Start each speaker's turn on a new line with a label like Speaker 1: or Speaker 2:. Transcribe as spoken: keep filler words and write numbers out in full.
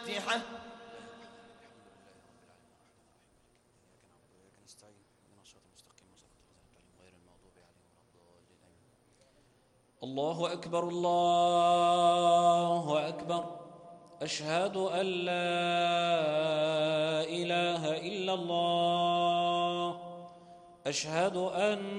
Speaker 1: الفاتحة.
Speaker 2: الله أكبر الله أكبر. أشهد أن لا إله إلا الله. أشهد أن